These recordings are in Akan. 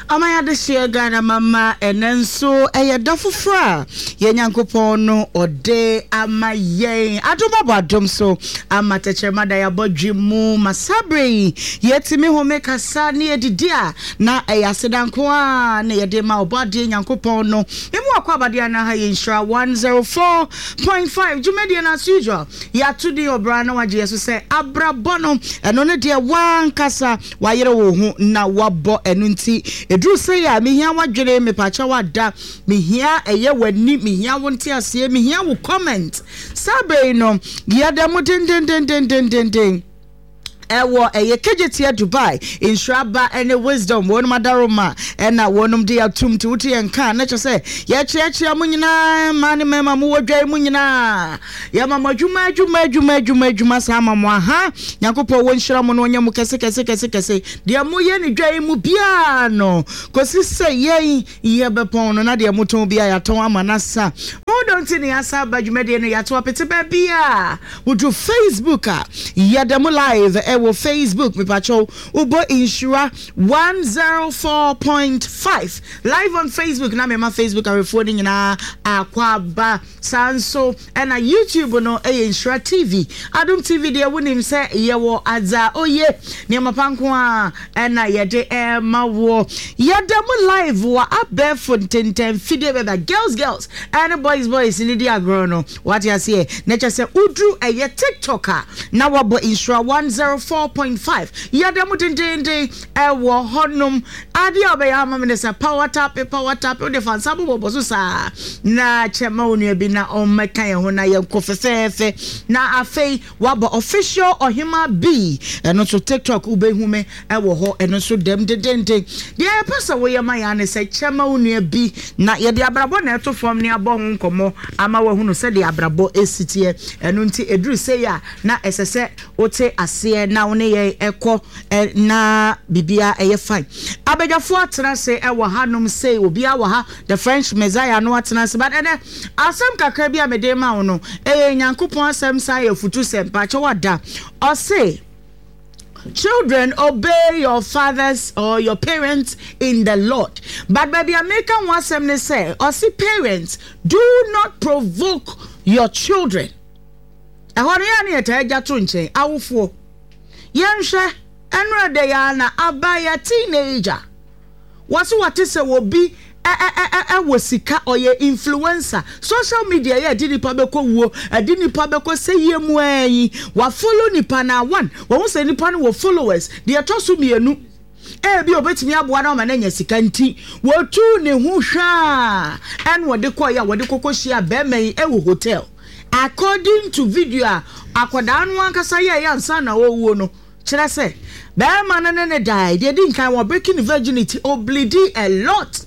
Amaya de share Ghana mama enenso eyedofo fra ye nyankopon no ode amaye adomabo adom so amatechema da ya bodwi mu masabre yetimi home kasa ne edidia na eyasedanko a na yede ma obade nyankopon no emu akwa abade na ha yinshra 104.5 jumedi na sujo ya tudi obra na waje yeso se abrabono eno ne de wan kasa wayere wo hu na wabo enu nti Drew say ya me hia wadwere me pacha wada me hia eye wani me hia wonte ase me hia wo comment sabe no yada mo den ewo eye kejetia Dubai in Shraba and wisdom won madaroma na wonum de atum ti wuti enka na che say ye cheche amunyina mane mema mu wodwai munyina ya mama dwuma sa mama ha nyakopo won hira mo no nya mu kese de mu ye ni dwai mu bia no kosi say ye bepon no na de mu ton bia ya ton amanasa don't ni asa badwuma de no ya to apete ba bia wo do Facebook ya dem live wo Facebook me pacho ubo insura 104.5 live on Facebook na me ma Facebook are recording na akwaba sanso and YouTube no insura TV Adom TV de wonim se ye wo adza oye ne mapanko a na ye de ma wo ye dem live wa abefo tenten fide be girls and boys in the agro no what you say nature say udru eye TikToker na wabo insura 104.5 yadamu dindinde ewo honum ade obaya amamnesa power tap o de fansa bobo so sa na chema onu bi na omeka ye ho na ye kofefefe na afei wabo official ohima B eno so TikTok ubehume ewo ho eno so dem dindinde de pesa we ye maya ne se chema onu bi na ye de abrabo na eto fom ne abo ho nkomo ama wa hunu se de abrabo esitie eno nti edru se ya na esese ote ase na woni ye eko na bibia eye fine abedafo atena se ewo hanom se obi awo ha the French Messiah no atena se but asem kakra bia mede ma wo no nyankopon asem sa ye futu sempa che wada o say children obey your fathers or your parents in the Lord but baby American one sem say or see parents do not provoke your children ehoro ya na etaja to nchen awofo yenhwe enra de ya na abaya teenager wase wate se wo bi wosika oye influencer social media ya di nipa beko wo adi nipa beko se yemu ayi wa follow nipa na one wo se nipa no wo followers de etoso mienu bi obetimi aboa na ma na nya sika nti wo tu ne hu hwa en wo de koya wo de kokohia be mai wo hotel according to video akoda anu ankasa ye ansa na wo no kire se be man ne die they didn't kind of breaking virginity oblidi a lot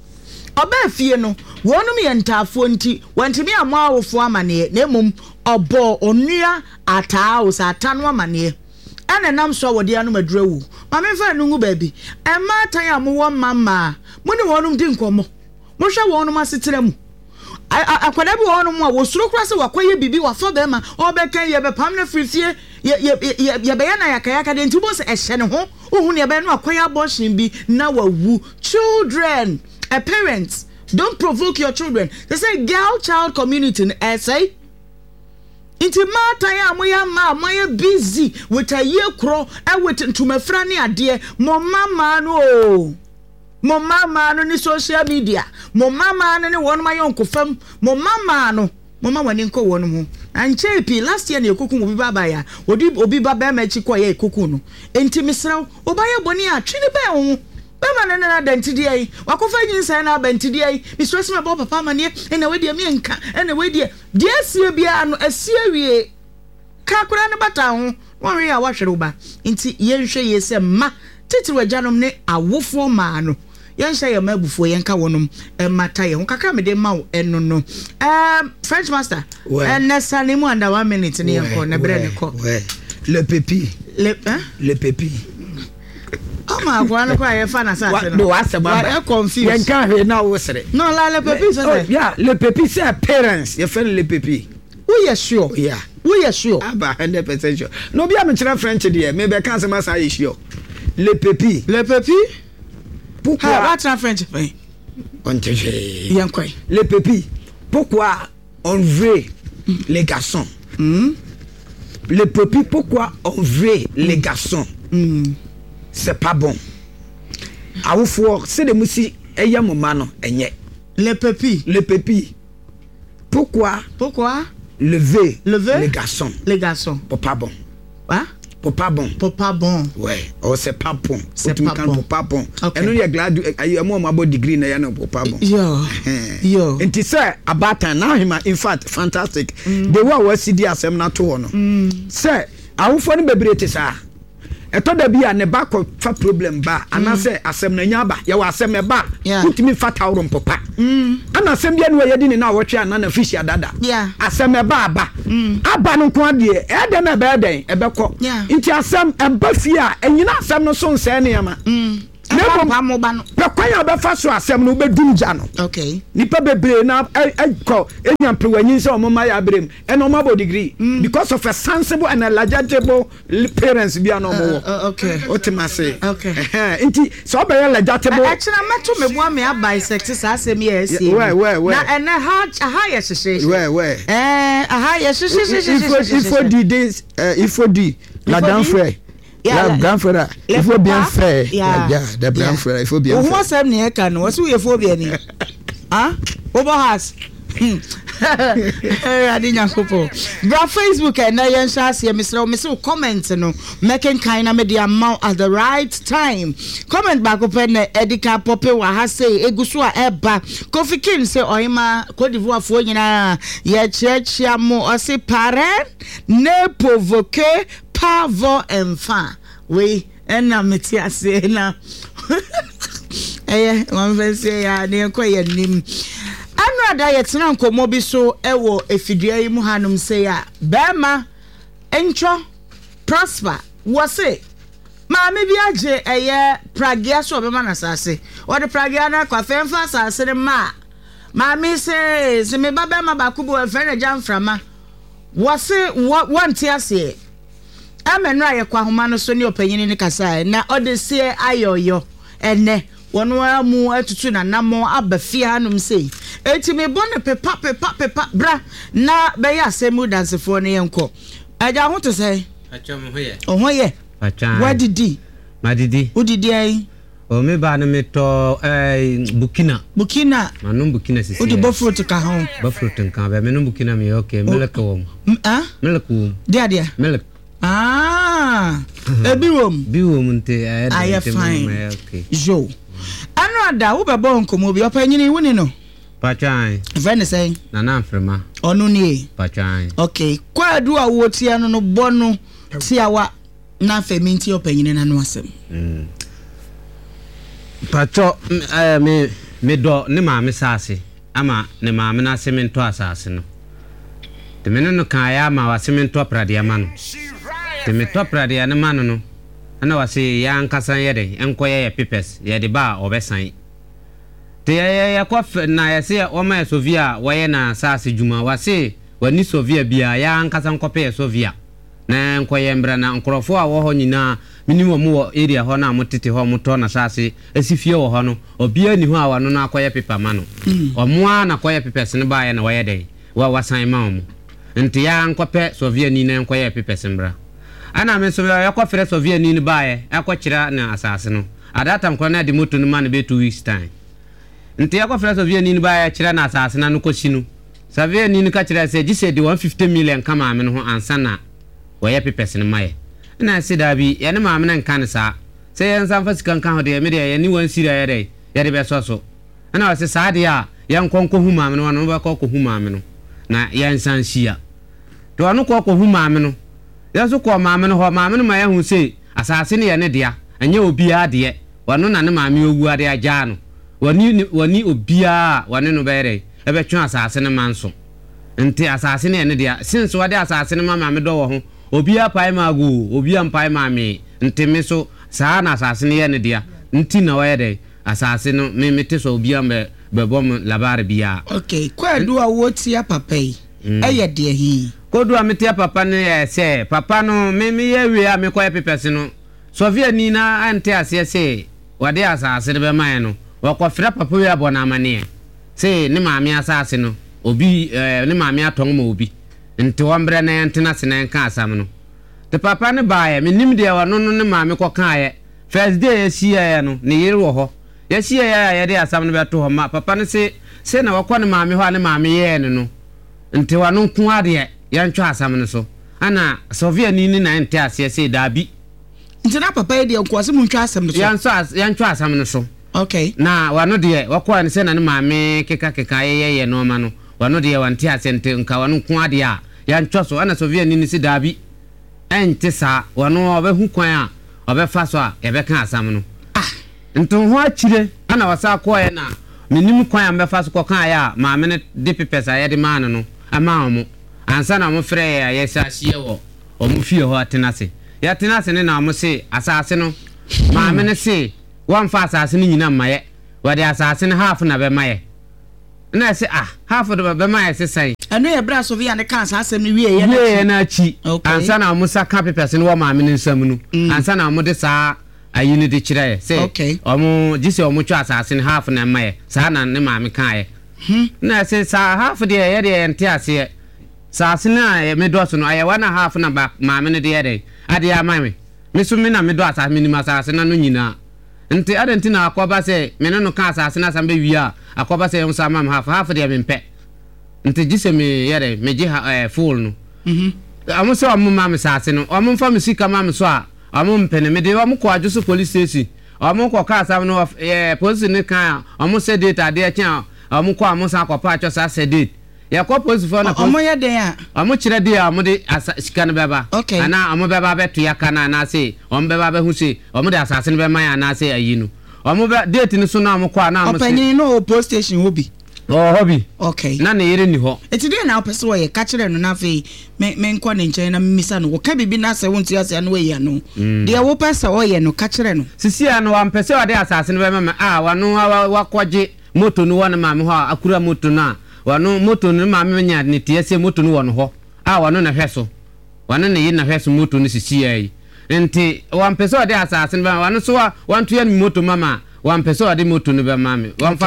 oba fie no wonum ye ntafo nti wantimi amawofo amane na emum obo onua ataa usatano amane ene nam so wode anu madurawu ma me fa nungu baabi e ma tan amwo mama muni wonum di nkomo mo hwe wonum asetere mu akwada bi wonum a wo suro kura se wakoye bibi wafo be ma obeka ye be pam na frifie ye be ya na yakaya de nti bo se ehye ne ho ohun ye be no akoye abortion bi na wawu children parents don't provoke your children they say girl child community say inti mata ya moya moya busy with a year kro with ntumafra ne ade mo mama no ni social media mo mama no ne won ma yonko fam mo mama no mama wani nko won mu anchepi last year ne kokun obi baba ya obi baba ma chi koye kokun no enti misraw obaye boni a twini be ho bema na dentidi ai wakofa nyinsa na bentidi ai mi stress me bo papa mane ena we die mi nka ena we die sie bia no asie wie ka kura ne bata ho won we a wahwere ba enti yenhwe yese ma titi wajanom ne awofo ma no yenhwe ye mabufuo yenka wonum mata ye ho kaka me de ma wo eno no French master nessa ne mu under 1 minute ne yenko na bre ne ko le pépi Ama kwano kwa ye fa na sa se no wasa ba e confuse yen kan he na wo sere no la le pepi so say yeah le pepi say parents ye fa le pepi we are sure aba 100% sure no be am kire French there me be kan se ma sa ye sure le pepi Pourquoi what's in French? On te fait. Les pépis. Pourquoi on veut les garçons? Les pépis, pourquoi on veut les garçons? C'est pas bon. À vous faut, c'est des moussis, et y a mon mano, et n'y les pépis. Les pépis. Pourquoi lever les garçons? Les garçons. Pour pas bon. Hein? Pour pas bon. Pour pas bon. Ouais. Oh, c'est pas bon. C'est pas bon. Pour pas bon. Okay. Et nous, il y a glad, il y a moi, ma degree, na yana pour pas bon. Yo. And to say about time now, in fact, fantastic. The one was CD asem na to no. Say, I will find baby sa. Eto da bia ne ba ko fa problem ba anase asem na nya ba ya wa asem e ba utimi fa tawro mpopa ana asem bia no ye di ne na wotwe ana na fish adada asem e ba aba no ko ade e de na ba den e be ko nti asem e ba fi a enyina asem no so nse ne yama Nebo pa mo ba no. Pe kwanya be fa so asem no be dumja no. Okay. Nipa bebre na ko enyamprewanyin se omoma ya brem. E no mabo degree because of a sensible and a legitimate parents bi an omo. Okay. Otimase. Okay. Nti so be legitimate. Actually meto me boa me bisect sa asem ye esi. Where. Na and ha ye hwehwe. Where. Ha ye hwehwe. Ifo di this ifo di la grand frère. Yeah, grand frère. Il faut bien faire. Yeah, the grand frère, il faut bien faire. Who say me can no? So you for bien ni. Ah? Obo has. Adinya kopo. Bra Facebook and na yen share me say comment no. Making kind na me the amount at the right time. Comment back up na Edika Pope wa ha say egusu a eba. Kofi King say oyima Cote d'Ivoire fo nyina ye chechia mo o say parent ne provoquer pavo enfant. Oui, na meti ase na. One verse ya ne ko ye nim. Another yetena nkomo bi so ewo efidua yi mu hanum say ya bema encho prosper wose maame bi age eye pragia so be na sase o de pragia na kwa femfa sase ne maame se me baba ma ba kubo efe na jamframa wose wonte ase amenu aye kwa homa no so ne opanyini ne kasa na odesie ayoyo ene wono amu atutu na namo abafie hanum sei eti me bone pepa bra na be ya asemu dansefo ne yenko aja ho to sei achom hoye ohoye acha wadidi madidi udidi ai o me ba na me to Burkina manum Burkina sisi udi bofruit ka ho bofruit nka ba me no Burkina me okay melek wo melek wo dia melek biwom nte I fine okay jo anoda wo bebo nkomo bi opanyini woni no pachan friend say na mfrema onu ni pachan okay kwadu a wo tia no bonu tiawa na feminti opanyini na no asem pacho me do ne maame sase ama ne maame na semento asase no te meno no kan ya ma wa semento pradia ma no te me to pradia ne ma no ana wase ya nkasan yede enkoye ya pipes ya de ba obesan te ya kwa na ya se o ma sovia waye na sase juma wase wani sovia bia ya nkasan kope sovia na enkoye mbra na nkrofo a wo ho nyina minimum wo area ho na motete ho moto na sase asifie wo ho no obia ni ho a wano na akoye pipa ma no omoa na akoye pipes ne ba ya na waye de wa wasan ma mo nti ya nkope sovia ni na enkoye pipes mbra ana me so ya kwa fere sovia ni baaye akwa na asase no adata mkro na de moto no man be 2 weeks time nti ya kwa fere sovia ni baaye kira na asase na no koshinu sovia ni ka kira se gise de 150 million kama ame no ansa na waye pepese ne maye na se da bi ya ne maame na nka ne sa se yan san fasika nka ho de me de ya ni wan sira ya de ya de be so ana wase sa de ya nkonko hu maame no no ba ko hu maame no na ya nsan hia to anu ko hu maame no yaso ko maame no ho maame no ma ya hu se asase ne ya ne dia anya obia de wano na ne maame owu ade agya no wani obia wane no bere ebe twa asase ne manso nti asase ne ne dia since wade asase ne maame do wo ho obia pai magu obia mpai maame nti me so saa na asase ne ya ne dia nti na waye de asase no me mete so obia be bom labare bia okay kwadu a wotia papai eye de hi kodu ametia papa ne ya se papa no me ye wi a me kwa pepese no sovia ni na ante ase se wade asase de be man no wakofra papa wi abona amane say ne maame asase no obi ne maame atong ma obi nti wombre na yentena senen ka asam no te papa ne baaye menim de wano no ne maame ko kaaye first day yesiye no ne yire wo ho yesiye ya de asam no beto ho ma papa ne se na wakɔ ne maame ho ne maame ye no nti wano nko ade yantwa asam no so ana sovia ni na ente ase se dabi nti na papa ye de nko ase mu ntwa asam no so yantwa asam no so okay na wano de wakɔ ne se na ne maame keka ye no ma no wano de wanti ase nte nka wano nko ade a yantwa so ana sovia ni se dabi ente sa wano obehu kwan a obefa so a yebeka asam no nto ho akire ana wasa akɔ ye na menim kwan a mbefa so kɔka ya maame ne de pepesa ye de man no ama omo ansa na mo frɛ ya yesa hie wo omo fie ho atenase ya tenase ne na mo se asase no maame ne se wamfa asase ne nyina maye wade asase ne half na be maye na se half de be maye se sai eno ye bra so via ne kan asase ne wie na chi ansa na mo saka pepesa ne wo maame ne nsam no ansa na mo de saa ayi ne de kire se omo gise omo twa asase ne half na maye saa na ne maame kan na se saa half de ye de ente ase saase na me do so no aye 1.5 na ba maame ne de ye ade amame me so me na me do asase me ni masase na no nyina nti ade nti na akoba se me no ka asase na sambe wi a akoba se yom sama half de me mpe nti gise me ye me gi full no amo so amo ma me saase no amo mfa me sika ma me so a amo mpe ne me de amo ko adwo police station amo ko ka asam no police ne kan amo se data de kyan amo ko amo sa akopa acho sa se date ya ko police for na amo ye den a amo kire de amo de sika ne beba ana amo beba beto ya kana na se amo beba be hu se amo de asase ne be man na se ayi no amo be date ni so na amo kwa na amo se opani no police station hobi hobi okay na ne yire ni ho eti de na opese wo ye ka kire no na fe me nko ne nchen na misa no wo ka bibi na se wonti ase no we ye no de wo pese wo ye no ka kire no sisi ano wa mpese wa de asase ne be man wano wakwaje moto no wona ma me ho akura moto na wano moto no ma me nya ne tiese moto no wono ho wano na hweso wano ne yi na hweso moto no sisi ai enti wampese ode asase ne ba wano so wanto ya moto mama wampese ode moto no be mame wamfa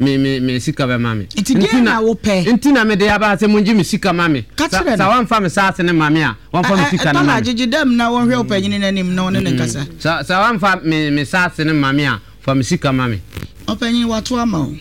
me sika be mame enti na wo pe enti na me de aba se munji me sika mame sa wamfa me sase ne mame a wamfa me sika na mame agege dem na wo hwe opanyini nanim na wona ne nkasa sa wamfa me sase ne mame a fa me sika mame opanyini wato ama o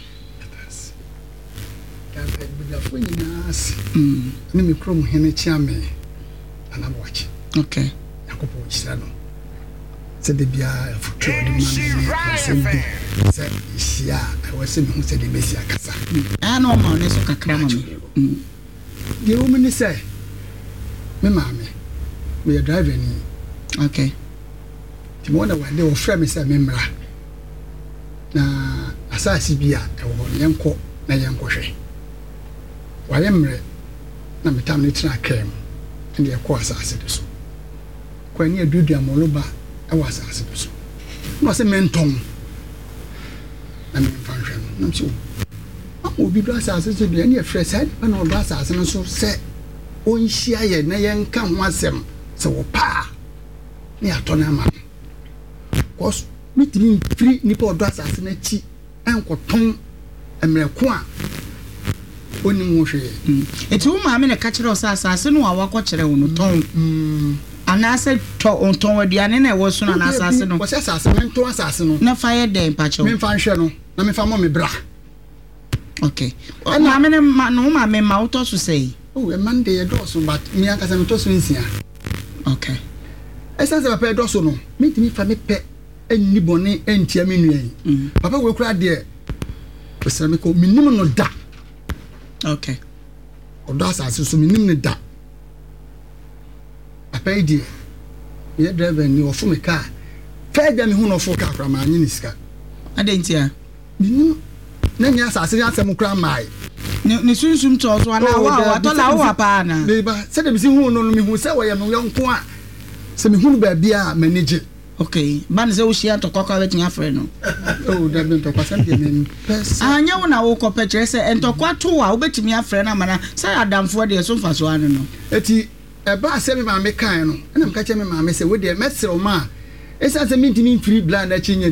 ni mikro mu hene chiame anaboachi okay yakopo chisano se de bia futu de mame se bi se isia I was saying who said the Messi akasa no ma ne so kakra ma the woman say me mame we are driving okay ti mo na wa de o frɛ me say me mra na asasi bia e wo yenko na yenko hwe waye mre na metam ne tena kem ndi ekɔ asase de so kwani adudu amoloba e wa asase de so no se menton na me fanhwe no na mso obi do asase so bia ne e frɛ sai na odo asase no so se onhia ye na ye nka ho asɛm se wo pa ne ato na ma kos mitimi free nipa odo asase na chi enkoton emreko a oni mo hwe eti wo maame ne ka kire asase no awakɔ kire wo no ton anase to ton waduane na wo so na asase no wo se asase men to asase no na fa ye den pa cho me fa nhwe no na me fa mo me bra okay maame ne no maame ma uto so sei oh e mande ye do so but me akasa me to so nsia okay esa se papa do so no me timi fa me pe enni bone entia me nuan papa we kura de o se me ko minim no da okay odo asase so minim ne da papa idi ye driver ni ofo me car fa ja me hu no ofo car kra ma anyi niska adentia minim na nya asase asem kra mai ni sunsum to so ana wa to la wa pa na be ba se de bi hu no mi hu se wo ye me yonko a se me hu ba bia manage okay ban se wo shia to kokka wetin afre no oh da bin to kwasam de me pes anya wo na wo kopɛ kyerɛ sɛ entokwa to a wobetimi afre na mana sɛ adamfo de so mfa so anu no eti e ba se me ma me kan no na me ka kyerɛ me ma me se wo de mesere o ma esa se me ntimi free blind na chi nyanti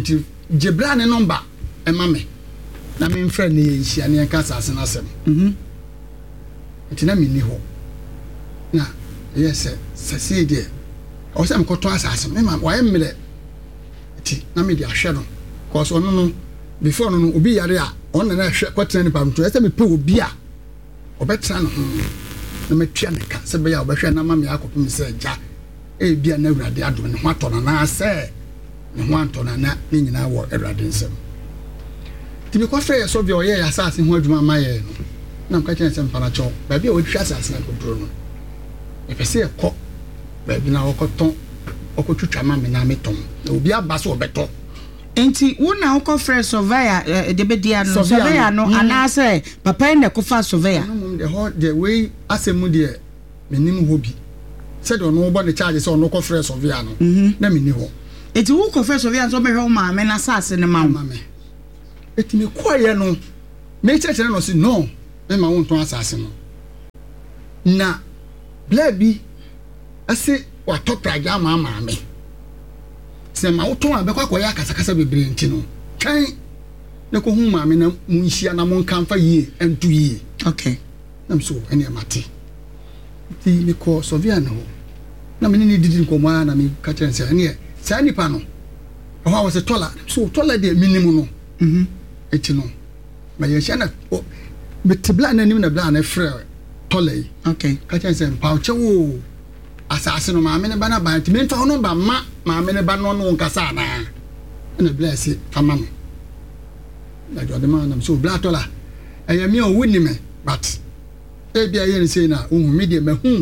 Jebra ne number ema me na me mfrɛ ne yɛnhyia ne yɛka asase no asɛm nti na menni hɔ na ɛyɛ sɛ deɛ ɔwɔ sɛ mekɔtɔ asase mema wayɛ mmerɛ nti na mede ahwɛ no cause ɔno no before no obi yare a ɔno na ahwɛ kɔtena nipa mto ɛsɛ mepɛ obi a ɔbɛtena no ho na matua ne ka sɛ bɛyɛ a ɔbɛhwɛ na ma me akɔpem sɛ agya ebia na Awurade adom ne ho atɔ no na sɛ ne ho antɔ no na ne nyinaa wɔ Awurade nsɛm ti me kɔfrɛ yɛ so bi ɔyɛ yɛ asase ho adwuma ma yɛ no na mka kyerɛ sɛ mpanakyɛw baabi a wɔtwa asase na kɔduro no ɛpɛ sɛ ɛkɔ baabi na wɔkɔtɔn ɔkɔtwitwa ma me na metɔn na obi aba so ɔbɛtɔ enti wo na wokɔfrɛ surveyor de bedia no surveyor no anaasɛ papa na kɔfa surveyor no de ho de we asɛm de menim ho bi sɛ de ɔno bɔ ne charge sɛ ɔno kɔfrɛ surveyor no na menni hɔ enti wo kɔfrɛ surveyor so bɛhwɛ wo maame na asase ne ma wo eti me koye no me kyerɛkyerɛ no si no me ma wo nton asase no na bla bi ase wa topraga ma me sɛ ma wo ton abɛkɔ akɔyɛ akasakasa bebre nti no kan ne ko hu maame na mu nhia na mo nkan fa yie entu yie okay nam so ene mate ti me ko sovia no na me ni didi ko ma na me ka kyerɛ sɛ ene sɛ nipa no ɛhɔ a wɔ sɛ tola so tola de minimum no eti no ma yɛ hyɛ na betibla na nim na bla na frɛ tɔlɛ okay ka kyɛn sɛ mpawkyɛ wo asase no maame ne ba na ba ntimi mfa no ba ma maame ne ba no no nkasa na na bla si fama no na jode ma na so bla tɔla ɛyɛ mi o wuni me but e bia yɛ ne sei na ohun me de mahu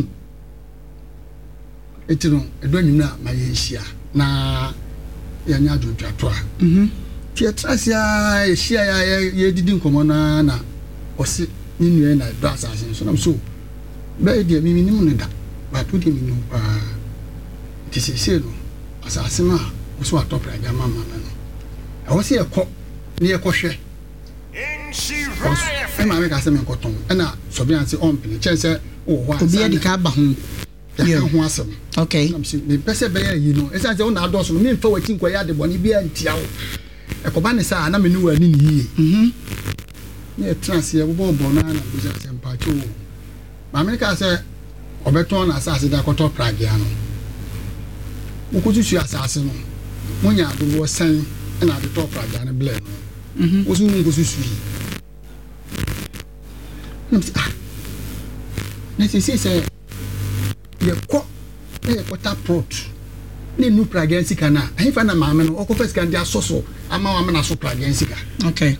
eti no edo nyim na ma yɛ hyia na yɛ nya adwotwa to a tia trasia ehia ya didi nkomo na osi ni nue na do asase so na so be dia mi nim ne da ba to di mi no pa ti se no asase na so atopra ga mama na no e wo se ekọ ni ekọhwe e ma me ka se me nkoton e na so bi anse on pele che se o wa obi edi ka ba ho ya ho asem okay na me pese be ya yi no e sa se o na adoso no me mfa wati nkwa ya de boni bi antia wo ekoba ne sa na me nu wani ni yie ne transie bo na buza sempa cho ma me ka se obeton na asase da koto pragia no wo kutusu asase no munya do wo san na de to pragia ne ble no wo su ngo susu ne se ye ko ne kota prot ne nu pragia sika na ahifa na ma me no okofes kan dia soso ama wa me na so pragia sika okay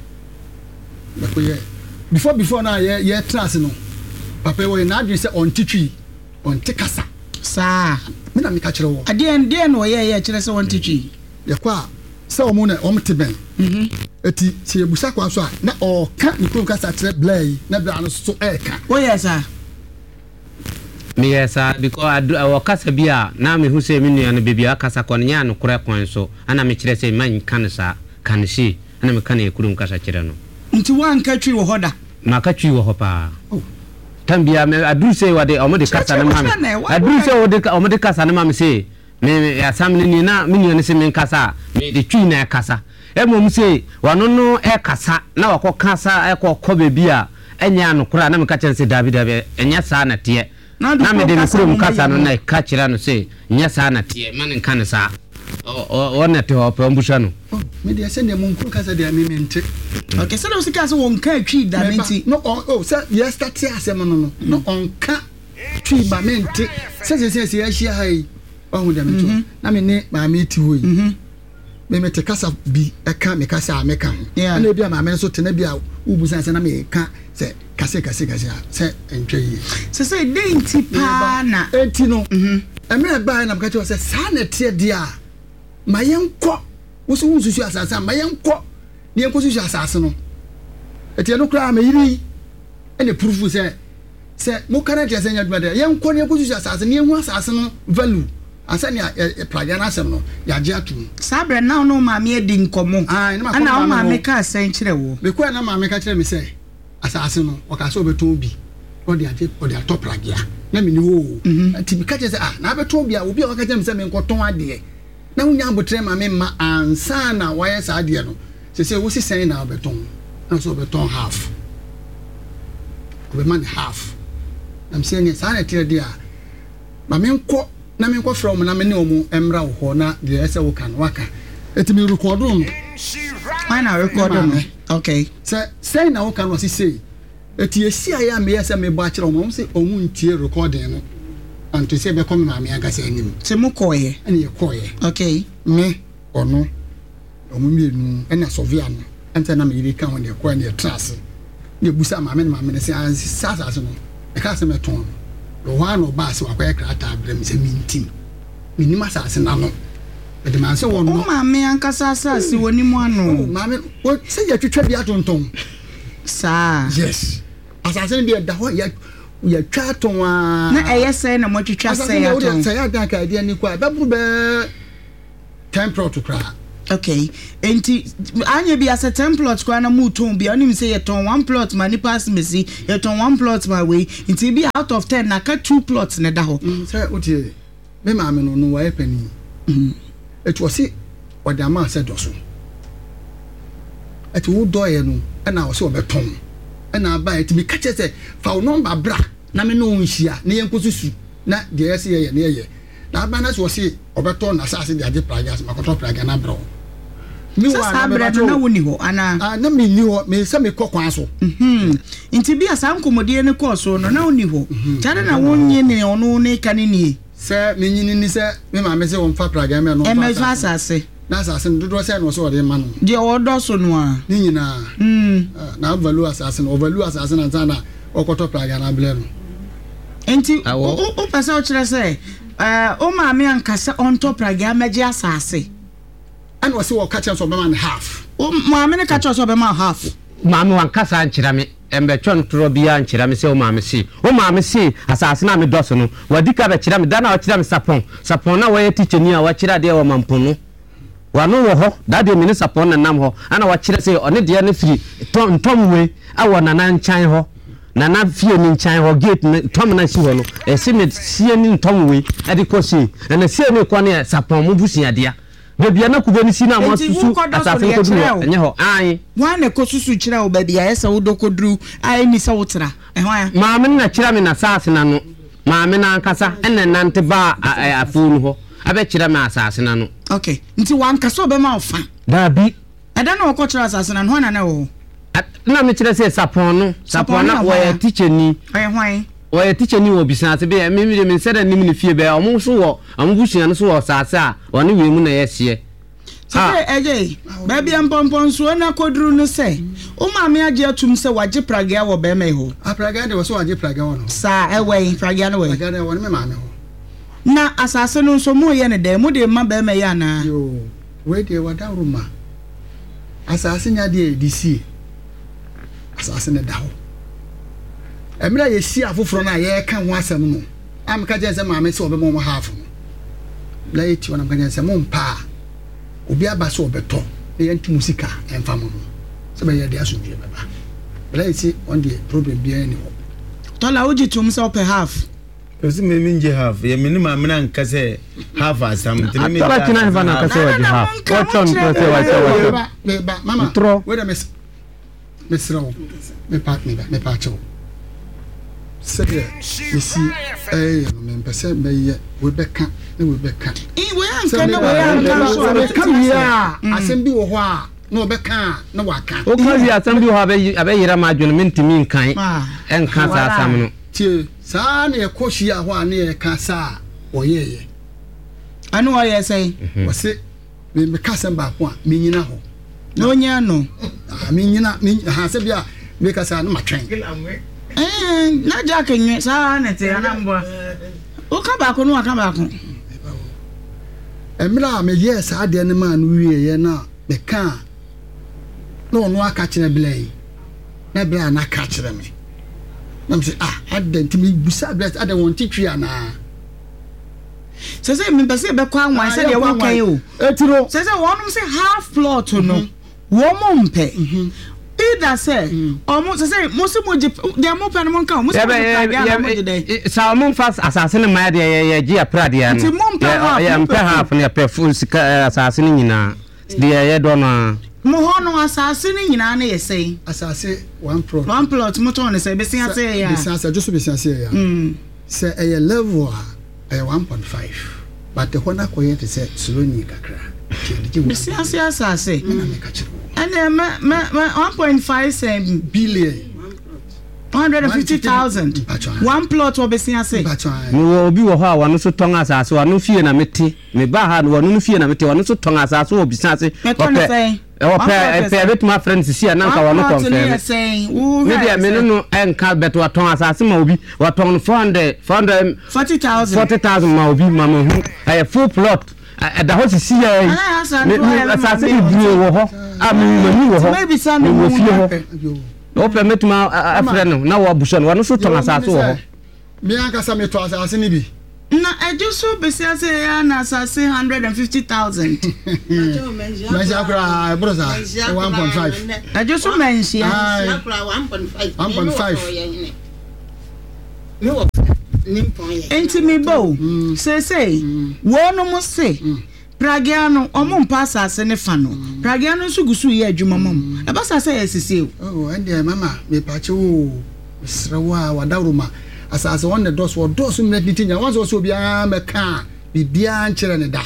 before na ye trans no papa we na adwe se on titwi on tikasa sa me na me ka kire wo ade no ye kire se on titwi ye kwa se o mu na o mte ben eti se ebusa kwa so a na o ka ni ko kasa kire blay na bla no so e ka o yes sir me yes because I kasa bia na me hu se me nua no bebia akasa kon nya no kora kwan so ana me kire se man kan sa kan shi ana me kan e kurum kasa kire no nti wan ka twi wo hoda ma ka twi wo ho pa tambia me adu se wade o mo de kasa na ma me adu se o mo de kasa na ma me se me asam ni na me nua ne se me kasa me de twi na kasa e mo se wano no e kasa na wakọ kasa e kọ bebia enya no kora na me ka kire se David enya sa na te na me de me kurum kasa no na ka kire no se nya sa na te man kan sa o na te ho pa mbusha no me de se ne mo nkuru kasa de amement okay so se ka so won ka twi da menti no so yes start asem no on ka twi ba menti se ya hia hai hu de meto na me ne ma me ti hoyi me te kasa bi e ka me kasa me ka na bia ma me so te na bia ubusan se na me ka se kase se entwe yi se denti pa na enti no emre ba na me ka se sa na tie dia ma yenko wo so wususu asasa ma yenko ne yenko susu asase no eti no kra ma yiri ene proof se mo kana tie se nya dwuma de yenko ne yenko susu asase ne hu asase no value asani praga na asem no ya je atum sabre na no ma me edi nkomo ana o ma me ka asen kire wo be kwa na ma me ka kire me se asase no o ka so beton bi o de atop praga na me ni wo ati bi ka kire se na beton bi a obi o ka kire me se me nkoton ade na unya botre ma me ma ansa na why sa de no say wo si sen na obeton na so obeton half we man half I'm saying yes ana tire dia ma me nko from na me ne omu emra wo ho na de ese wo kan waka etimi record no why na record no okay say na wo kan wo si say eti esi aya me yesa me ba kire omu say omu ntie recording no anto say be come ma me aga say anim se mo koye ene ye koye okay me ono omu mienu ene sovia no ente na me yiri kan ho ne koye ne trust ne busa ma me say sasa so no e ka se me ton lo wa no ba se wa koye krata brem se mintim minima sasa na no de man se won no ma me ankasa sasa woni mu ano ma me wo se ya twetwa bia tonton sa yes asase bi da ho ya twa ton wa na eyese na mo twetwa se ya ton se ya da ka dia ni kwa ba buru be template to kra okay enti anya bi asa template kwa na mu ton bi onim se ye ton one plot ma ni pass mesi ye ton one plot ma we enti bi out of 10 na ka 2 plots ne da ho se otie me ma me no wa epani it was it what the man said also at wo do ye no na wo se obeton na ba it be catch say fa number bra na me no nhia na yen kosusu na de yes ye na ye na ba na so se obeton na sase de age pragas makoto praga na bro mi wa na bra na woni ho ana na me ni ho me se me kokwan so nti bi asa nkomodie ne ko so no na woni ho tare na wonye ne ono ne kanini se me nyini ni se me ma me se won fa praga me no fa asase na asase dodo se no so de ma no de odo so no a ni nyina na value asase no value asase na tana okoto praga na ble no enti o pesa o kire se o ma me ankasa on top praga meje asase and was so catch us over man half o ma me ne catch us over man half ma me wankasa ankyira me embetwon tro bia ankyira me se o ma me si asase na me doso no wadika be kyira me da na o kyira me sapon na waye teacher ni a wa kyira de wa mampono wano wo ho da de me ne sapon na nam ho ana wa kyira se one de ne firi tom we awo na nkyan ho na fie ni nkyan ho gate tom na si ho no ese me sie ni tom we ade ko si na sie ni ko ne sapon mu busia dia bebia na kubeni si na mo susu asase ko duru enye ho an wan ne ko susu kira o bebia esa wo dokoduru ai ni sa wotra ehwa ma me na kira me na asase na no ma me na ankasa enne nante ba afunu ho abe kira me asase na no okay nti wan kaso be ma ofa da bi eda na ko kira asase na no na wo na me kira se sapon na wo ya teacher ni ehwa oye teacher ni obisa ase be me said nim ni fie be omo so wo ambusia no so wo saase a woni we mu na yehye say eje baby ampon so na koduru no say o ma me age atum se waje praga wo be me ho praga de wo so waje praga wo no sa ewe praga no we praga de wo me ma me ho na asase no so mo ye ne de mo de ma be me ya na yo we de wada ruma asase nya de disi asase ne da ho emira ye si afoforo na ye kan ho asem no am ka je se ma me se obe mo half no la ye ti wona ka je se mo mpa obi aba so obeto na ye nti musika emfa mo no se be ye de aso bi baba la ye ti on the problem bi ani ho tola oji tum se op half esi me minje half ye me ni ma me na nka se half asam tini me tola tina heva na ka se waje half what on to say waje me ba mama tro wait a minute me sro me pa cho said you me pese me ye we beka na we beka we anka na we anka so we come here asem bi wo ho a na we beka na waka o ka wi asem bi ho abeyira ma adwene mentimi nkan enka sa asam no tie sa na ye koshi a ho a na ye ka sa oyeye anu oye say wo se me ka sem ba ko a me nyina ho no nya no me nyina ha se bia me ka sa na matwen na jack nwe sa na te anambo o ka ba ko no aka ba ko emra me yes ade ne ma no wie ye na me ka no no aka kire blai na bra na aka kire me na me say ade ntimi busa bless ade won titwi ana se me pese be kwa anwan se de won kan o etiro se wonum se half plot no wo mo mpe either say almost say most moji they are more pen mon kan most sa mo fast asase ne ma de ye aprade ya no ya mpe half ne pe full asase ne nyina de ye do no mo hono asase ne nyina na ye say asase one plot mo ton say besia say ya besia just besia say ya say a level a 1.5 but the one akoye to say slowly kakra besia say asase and 1.5 billion 150,000 one plot or besia say no obi wo ha wanu so ton asase wanu fie na mete me ba ha no wanu fie na mete wanu so ton asase wo bisa se pe bet my friends see na nka wanu confirm me dia me no enka bet wa ton asase ma obi wa ton 440,000 ma obi ma mo hu full plot da ho si ya asase ibu wo ho amani wo ho maybe san wo fie ho o permit ma friend na wo bushon wanu so ton asase wo ho me aka sa me to asase ni bi na ejuso besia say ya na asase 150,000 measure kra broza 1.5 ejuso mention 1.5 no nimpon ye enti me bo say wo no mo say Pragiano omo mpa asase ne fa no Pragiano nso gusu ye adwuma mam e ba sase ye sisi oh and mama me pache wo srawa wadawroma asase won the dos wo dos minute tinya won so obi a meka bibia nkere ne da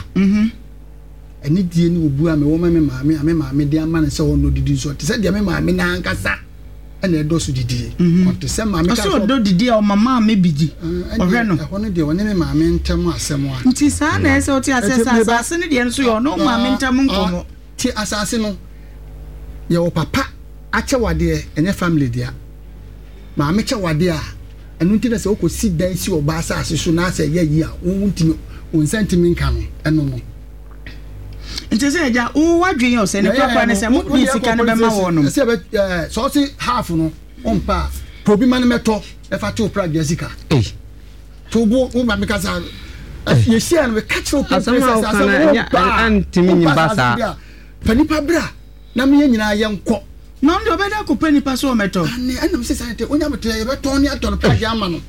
ani die ni obu a me wo me maame de ama ne se won no didi so te se de me maame na ankasa ene dos didi o te se maame ka so do didi o mama me bidi ohwe no hono de woni me maame ntem asem a nti sa na ese o ti asase ne de nso yo no maame ntem nkomo ti asase no ye wo papa ache wade enye family dia maame che wade a enu nti na se okosi dan si oba asase so na se ye yi a wonti on sentiment kan eno no nti se ja wo wadwen yo se ne papa ne se mo di sika ne be ma wo no se be so si half no ompa probi man meto e fa to prague sika to bo o ma me ka sa ye share no catch up antimi nyibasa panipa bra na me nyina ye nko no ndo be da ko panipa so meto anam se sanete onya meto ye be to ne ato prague ama no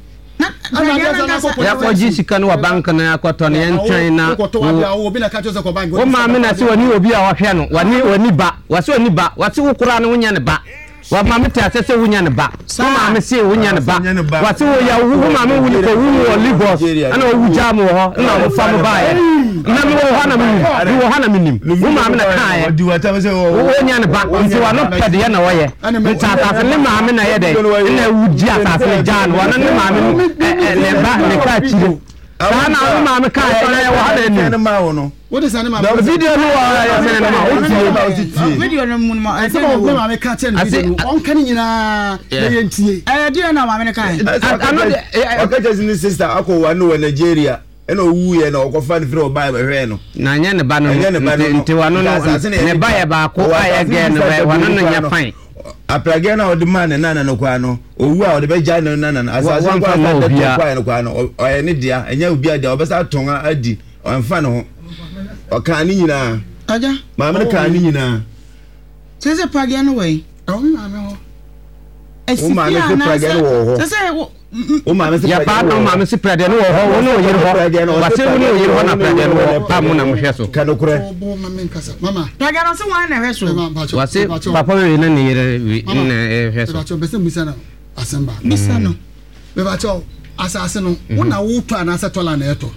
ya ko jisika no wa bank na yakwato ne entwen na obi na ka chose ko bank o ma me na se wani obi a wahwe no wani ba wase wani ba wase wo kura no wonya ne ba wa ma me ta se wonya ne ba so ma me se wonya ne ba wase wo ya wo ma me wuni ko wuni wo libos ana wo jam wo ho na wo fa mo ba ye na me wo hana me nim wo ma me na ka ye di wata me se wonya ne ba nti wa no pede ye na wo ye nta ta ne ma me na ye de na wuji asase jan wa na ne ma me ne ba ne ka chiro sana wo ma me ka ye na ye wo hana ni ne ma wo no what is animal video no wa se ne ma o tie video no mu ma se mo ma me ka chen video on kan nyina ye ntie dia na ma me ka okay ni sister akọ wa Nigeria ena owu ye na okofa ne fere oba hwe no na nya ne ba no nti wa no ne ba ye ba ko aye ge ne wa no nya fine aprage na odi man na no kwa no owu a odi be ja no na asase kwa na de kwa no kwa no oye ne dia enya obi a dia obesa tonga adi onfa no oka ni nyina aja ma me ka ni nyina se Pragiano we o mi ma me ho o ma me se Pragiano wo ho se o ma me se ya pa no ma me se Pragiano wo ho wo no yiri ho wase wo no yiri ho na Pragiano wo pa mo na mo hwe so ka no kure bo ma me nkasa mama Pragiano se wan na hwe so wase papa we na ne yiri na hwe so ba cho bese mbisa na asamba bisa no be ba cho asase no wo na wo to ana setola na eto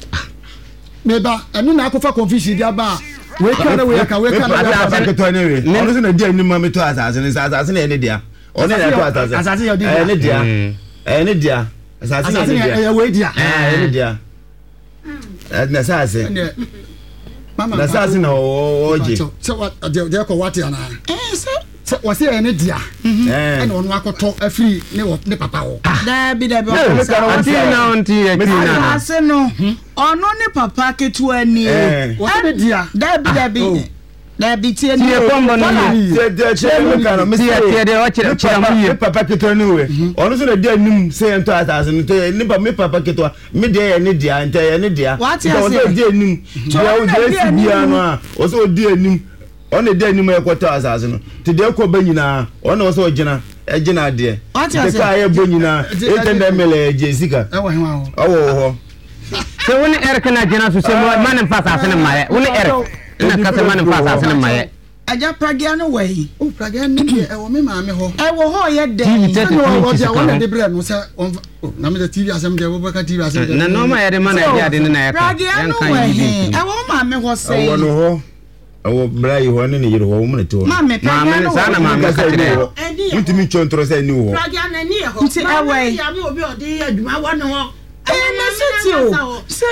meba enu na akofa confusion dia ba we ka na we ka na ke to ne we ono se na dia ni ma me to asase na ene dia ono na to asase yo dia ene dia ene dia asase na dia e we dia ene dia na asase mama na asase na oje so what dia ko what ana so wase ene dia ene ono akoto afri ne papa wo da bi anti na ase no ono ne papa ketu ani wase dia da bi tie ni kombo no me kana me tie de o chira mu ye papa keto ni we ono so na dia nim se ento atase no te ni ba me papa keto me dia ye ni dia ente ye ni dia o so dia nim dia o dia si bia no a o so dia nim on the day you quarter as no to the Oko Benina, on also Jena, a Jena dear. What is I Benina, 8 ml Jessica? Oh, so when Eric and I Jena to say man and fast in my only Eric, and a man and fast in my Aja Pragiano way. Oh, Pragiano, me, mammy, I will hold your day. One of the bread was Name the TV as I'm there, work at TV as no, my man, I didn't know. Pragiano way. I want mammy was saying, oh, Bray, one in your woman to Mammy, Pragiano, Mamma, you to me, Chontro say no. Pragiano near home, away. I will be a dear, my one. So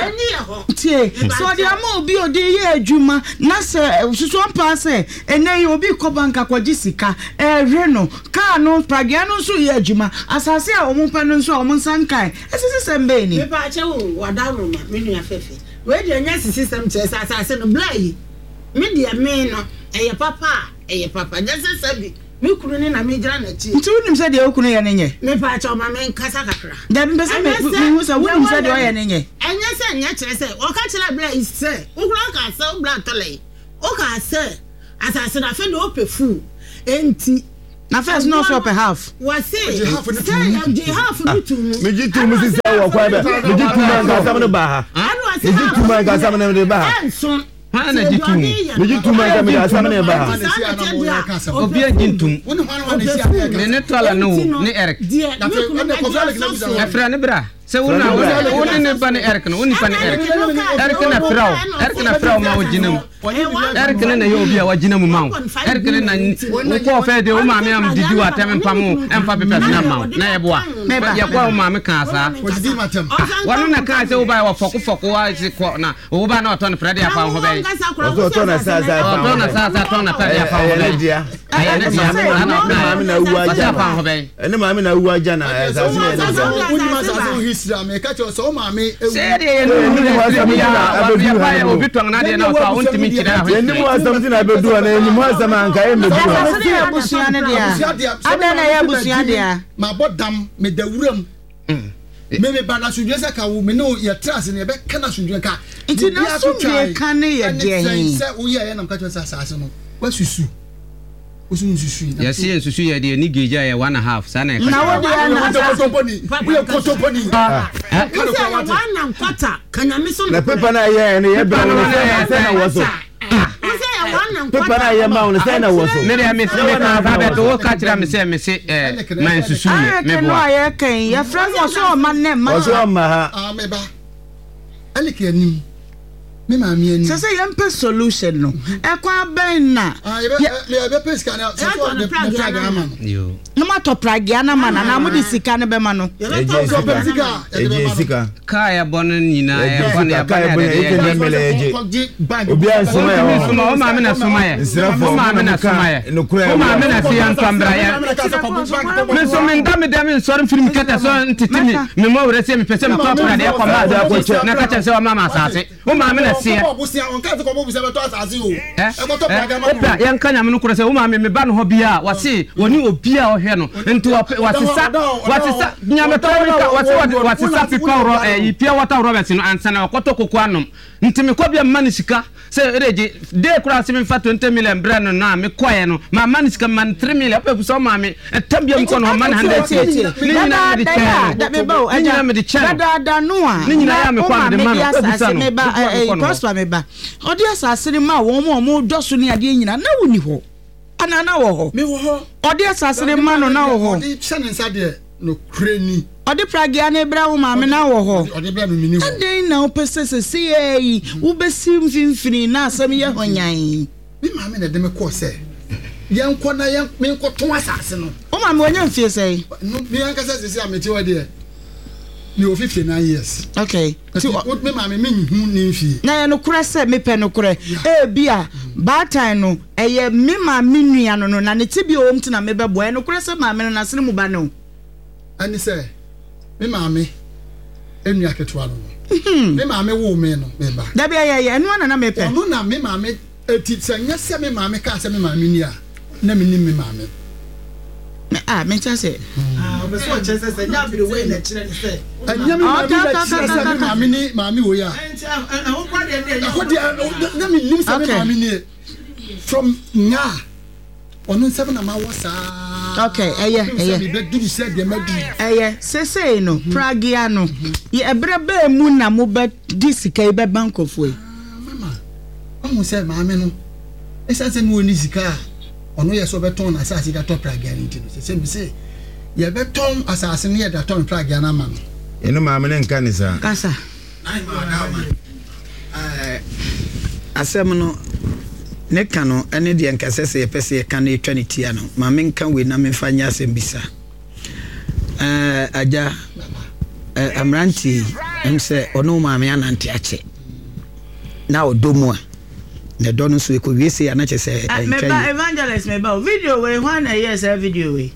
the amount be a day, Juma, Nasa, Susan Passe, and then you will be Cobanca kwa Jessica, Reno, Carno, Pragiano, so ye, Juma, as I say, a woman, so Monsankai, as is a Beni. What down, Minia Fefe. Where the next system says, as I said, Blay, Media Meno, a papa, that's a sabi. Me couldn't na me jana chi. Nti unim se de okunu ye nenye. Me pa cha ma me nkasa kakra. Da be se me hu se unim se de o ye nenye. Enya se nya kire se o ka kire bla is se. Ukura ka se o bla tole. O ka se asase na fe de o pefu. Enti na first no so per half. Wa se half no tu. Me ji tu me se wo kwa be. Me ji tu man ka sam no ba ha. Me ji tu man ka sam no ba ha. Enso Hana jitum. Me ji tu man ka me ka sam no ba ha. Obi agintum. Ne tola no ni Eric. Efra ne bra. Se wona woni ne ba ne Eric no woni pa ne Eric. Eric na frau ma wojinam. Eric ne na ye obi a wajinam ma. Eric ne na wo fa de wo ma me am didi wa tem pam emfa pepe na ma. Na ye boa. Ye kwa ma me kan sa. Wonu na kan se wo ba wa foko wa se ko na wo ba na oto ne frade afa ho be. Oto na sa to na frade afa ho be. Aye ne dia ma na wu aja afa ho be. Ene ma me na wu aja na sa se ne. Me catch us so mammy. Say it, obi tong na de na fa ontimi kira ho. Ene mo something I be do and ene mo asama nka e me do. Abusia ne dia. Ada na ya busia dia. Ma bodam me da wuram. Me bana sundwe se ka wo me no ye trust ne be kana sundwe ka. Nti na sundwe ka ne ye de hin. Se wo ye na catch us asase no. Wa susu. Yes, susu ye de ni geja ye 1.5 sa na e. Na wo de na kotoponi. One quarter. Kanyame so na pepa na ye ne ye bra no se na wo so. Pepa na ye ma wo se na wo so. Me de me ka ba be do ka kira me se man susu ye me bo. Ye kan ye fra mo so ma ne ma. O so ma ha. Ah me ba. Alike anim. Me ma mi ani. Se yempe solution no. E kwa ben na. Me be pes kan so the program man. Yo. No ma to pragiana man na mo di sika ne be ma no. Sika. Ka ya bono nyina ya bono ya ka bono e ke mele eje. Obi ansoma ya. O ma me na soma ya. O ma me na soma ya. O ma me na fi antambra ya. Me so me ndam dem so film kata so ntitimi. Me mo wure se me pese me to prade ya kwama da ko na ka che se o mama asase. O ma me na se. Opa yan kanya me no kure se o ma me ba no ho bia wase woni obi a o hwe no nti wasisa nyame to wasisa pipa ro pia wata Robert no ansa na okoto kokko anom nti me ko bia mani sika se reje de kura se me fa 20 million brand no na me koye no ma mani sika man 3 million pe so ma me tambia mko no man 100 ni nyina me de chen da me ba ni nyina me de chen da no a ni nyina ya me kwa de man asase me ba prosper me ba odi asase ni ma wo mo doso ni ade nyina na woni ho anana wo ho me wo ho odi asase ni ma no na wo ho odi chane nsa de no kreni odi pragia na ebra wo ma me na wo ho odi bra me mini wo ade na opesese sei wo besim finfini na asem ye honyan mi ma me na de me ko se yen ko na yen me ko ton asase no o ma me wonya mfie sei no mi an kasa sisi ameti wa de ni o 59 years okay ti o me ma me hu ni mfie na ye no kura se me pe no kura e bia ba time no eye me ma me nua no no na ne ti bi o mti na me bebo e no kura se ma me no na sene mu ba no ani se me ma me enua ketwa no me ma me wo me no me ba da bia ye enu na me pe no na me ma me eti se nya se me ma me ka se me ma me ni a na me ni me ma me me ta se be so chese se nya bi we na kire ni se anya me ma me na kire se me ma me ni ma me wo ya ho kwa de na me nim se me ma me ni from nga ono nsɛm na ma wɔ saa okay bɛduru sɛ deɛ maduru sesei no pragia no ɛberɛ bɛɛ mu na mobɛdi sika yi bɛba nkɔfoɔ mama ɔmo sɛ maame no ɛsiane sɛ ne wɔ ne sika a ɔno yɛ sɛ ɔbɛtɔn no asase ka tɔ pragia no nti no sɛ bi sɛ yɛbɛtɔn asase no yɛda tɔn pragia no ama no ɛno maame ne nka ne saa kasa asɛm no ne ka no ɛne deɛ nkasɛ sɛ yɛpɛ sɛ yɛka no yɛtwa ne tia no ma menka wei na memfa nyɛ asɛm bisa agya amrantie ɛm sɛ ɔno maame anante akyɛ na ɔdɔ mu a na ɛdɔ no nso ɛkɔwie se anakyɛ sɛ meba evangelist meba video wei hwan na ɛyɛ sɛ video wei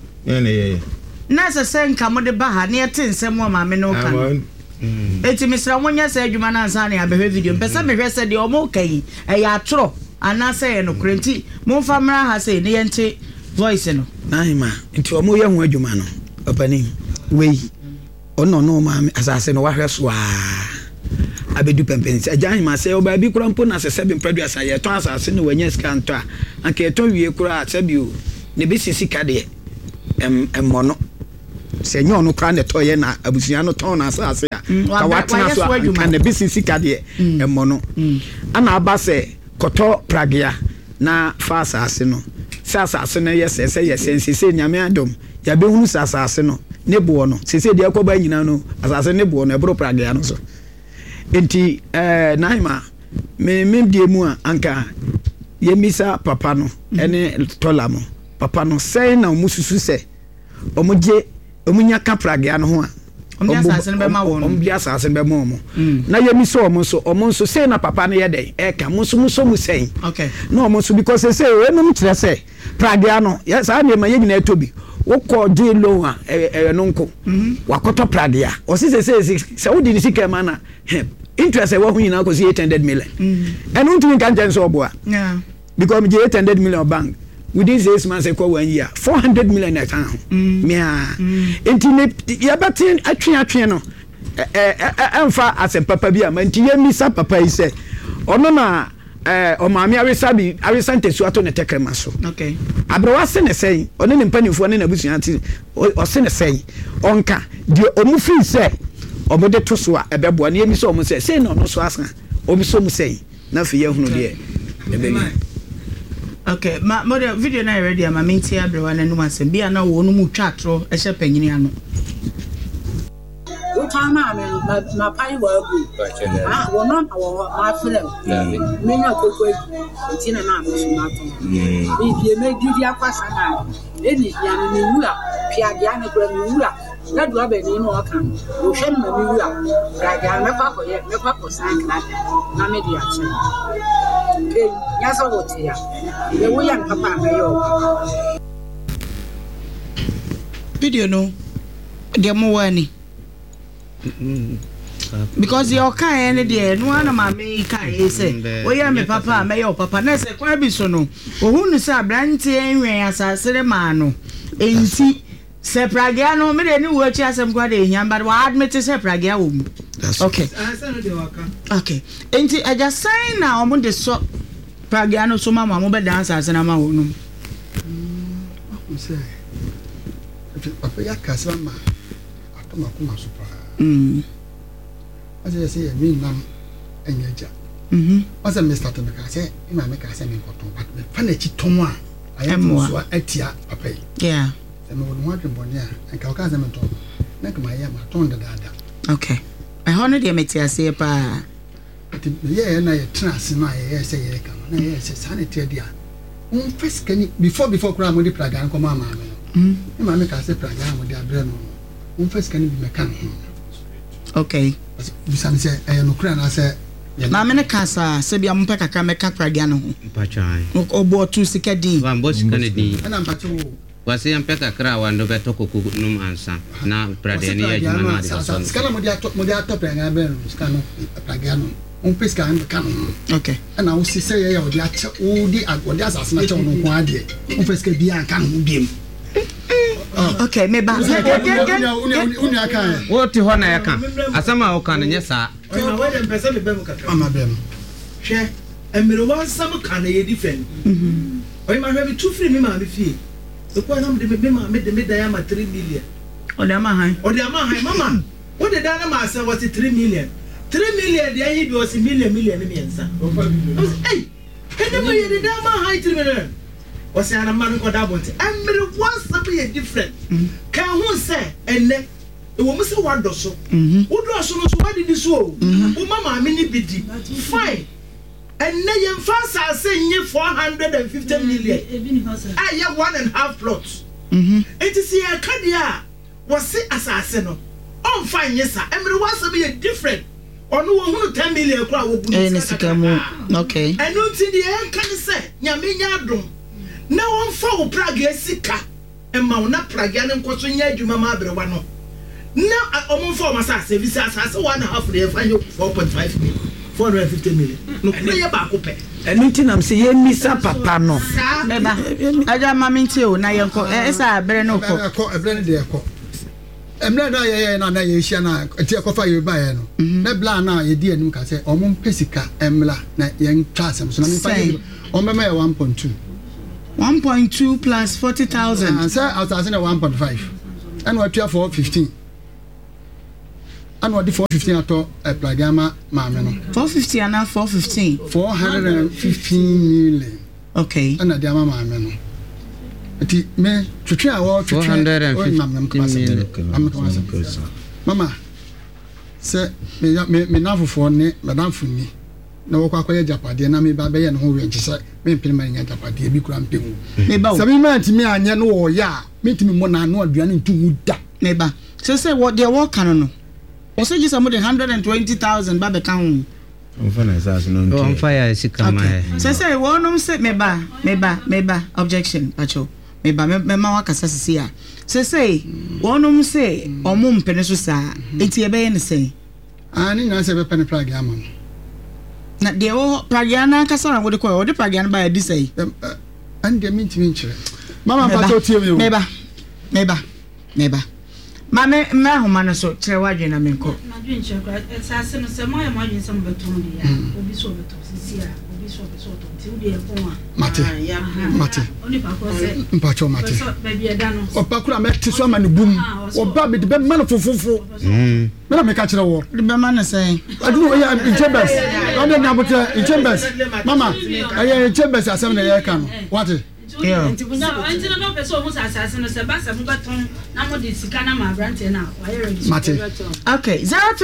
na sɛ sɛ nka mode ba ha ne yɛte nsɛm wɔ maame no ka no eti misra wonyɛ sɛ adwuma na ansa na yɛabɛhwɛ video mpɛ sɛ mehwɛ sɛ deɛ ɔmo ka yi ɛyɛ atorɔ anaasɛ yɛ no krenti momfa mmra ha sɛ ne yɛnte voice no nahima nti ɔmo yɛ ho adwuma no ɔpani wei ɔno no maame asase no wahwɛ so a abedu pɛmpɛn sɛ agya hima sɛ ɔbaa bi kora mpo na sɛ sɛ bi mpɛdu asa yɛtɔn asase no wanya sika ntɔ a anka yɛtɔn wie kora sɛ bio ne bɛsi sika deɛ ɛmmɔ no sɛ nyɛ ɔno kora ne tɔyɛ na abusua no tɔn na asase a ka watena so a anka ne bɛsi sika deɛ ɛmmɔ no ana aba sɛ kɔtɔ pragia na fa asase no sɛ asase no yɛ sɛ yɛ sɛ nyame adom yɛbɛhunu sɛ asase no ne boɔ no sɛ deɛ ɛkɔba nyina no asase ne boɔ no ɛboro pragia no so enti naima memdie mu a anka yɛmisa papa no ɛne tɔla mo papa no sɛn na ɔmo susu sɛ ɔmo nya ka pragia no ho a ɔmo di asase no bɛma ɔmo na yɛmisa ɔmo nso sɛn na papa no yɛ dɛn ɛka mo nso mu sɛn na ɔmo nso because sɛ ɛnom kyerɛ sɛ pragia no saa nneɛma yɛ nyinaa ɛtɔ bi wokɔ gye loan a ɛyɛ no nko wakɔtɔ pragia ɔsi sɛ wodi ne sika ma na interest ɛwɔ ho nyinaa kɔsi 800 million ɛno ntumi nka nkyɛn sɛ ɔboa because megye 800 million bank within 6 months ɛkɔ 1 year 400 million ɛka ho mea nti yɛbɛte atwe no ɛmfa asɛm papa bi ama nti yɛmmisa papa yi sɛ ɔno na ɔmaame aresa ntɛsu ato ne tɛkrɛma so aberɛwa se ne sɛn ɔne ne mpanimfoɔ ne n'abusua te ɔse ne sɛn ɔnka deɛ ɔmu firi sɛ ɔmode to so a ɛbɛboa ne yɛmi sɛ ɔmo sɛ sɛn na ɔno so asa ɔmi sɛ ɔmu sɛn na afei yɛhunu deɛ ɛbɛni okay model video na ready ama menti aberɛwa na num asɛm bia na wɔ no mu twa atorɔ ɛhyɛ panyini ano Utama na pai wagu. Wono ma film. Me na kokoi. Ntina na amusu na to. Bi me didi akwasa na. Eni ya me wura. Pia dia na kura me wura. Na do abani no aka. O hwe na me wura. Pia dia me pa ko san kra. Na me dia che. Ke nya so wote ya. Me wo ya papa me yo. Video no. Dia mo wani. Because your kind idea no one ma me kai say we ya me papa me your papa na say kwa bi so no ohunu say abrante enwen asase ma no enti se pragia no me de ni wo chi asem kwa de hia but wa admit say pragia wo mu okay enti I just say na omo de so pragia no so mama mo be dance asase na ma wo no say papa ya kasa ma atoma kuma so as I say, me nam and your job. As a Mr. Tomaka say, I make a semi cotton, but the Panachi Toma, I am more at Tia, Papa. Yeah, and I would want to Bonia and Caucasian Tom. Make my yam, I told the dada. Okay, I honored your metia say, pa. Yeah, and I trust in my say, come, yes, sanity, dear. First, can you before crime with the Pragan, come, mamma. I make a say Pragan with their brain. First, can you be mechanic? Okay. Bisan say no kra na say na me ne kasa se bia mo peka ka me ka pragia no ho pachai obo tu sika din wa mbo sika ne din na mpacho wase yam peka kra wa ndo beto koku num ansa na pradia ne ya juma na de so sika na mo dia top pragia be no sika no pragia no on pesca and kan okay na wo sise ye o dia che o di asase na che no ko ade on pesca bia kan ho biem okay me ba uni aka what ho na yaka asama o kan nye sa mama bem hwe emere wan sam kan ye different oy ma hwe bi two free me ma me fie e ko na me ma me de da ya ma 3 million o de ama han mama what the da na ma say was 3 million 3 million dey he be was million me ensa hey ene ma ye de da ma han 3 million was ya na man ko da bonte emere wan sam ye different kan hu say ene e wo me say wa do so wo do so no so wa di so o mama me ni bidi fine and na yen fansa say nye 450 million ah yeah 1.5 plots it is here kadia was say asase no on fine yes sir emre was be different onu wo hunu 10 million kura wo bunu okay and until the en kan say nyame nya adom na won fa wo praga sika e ma wo na praga ne nkoso nya adwuma ma abrewa no na omo fa o masa service asase 1.5 dey fa 4.5 million 450 million no kure ba ko pe enu tinam se ye misa papa no beba aja mami nti o na ye nko esa abere no ko ebere ne de ko emre na ye na ye hia na ti ko fa ye ba ye no na bla na ye di anim ka se omo pesika emla na ye ntwa asem so na me fa ye omo me 1.2 plus 40,000 and say outside 1.5 and what you for 15 and what the 415 ato plagama maame no 450 and 415 415 million okay and the maame no ati me twetwe a wo twetwe 450 mama se me nafofo ne madamfo ni na wo kwakoye japade na me ba be ye no ho we nkise me mpene ma nya japade bi kura mpemu me ba se me ma ntimi anye no wo ya me ntimi mo na no aduane ntu da me ba se what they work kan no o se just more than 120,000 ba be kan on fa na sa no on fire sika ma se wonum se me ba objection pacho me ba me ma wakasa sisi a se wonum se omum pene so sa enti e be ye ne se ani na se be pene plagi ama na de o plagiana kasa na wode ko o de plagiana ba di sei and de mintimi nchire mama pacho tie me me ba mame mahoma no so kire wadwe na menko madwe nchire kwa sase no se moye madwe nsem beton de ya obi so beton sisi a obi so beton ti udi e ko a mate oni pa ko se mpacho mate so baby e da no opakura me ti so ma ne bum oba be de be man fofofo me na me ka kire wo de be man say adu o ya in chambers adu na bote in chambers mama aye in chambers asem na ye ka no what yeah until no person almost assassin no se ba se mo beton na mo de sika na ma brand na why ready mate okay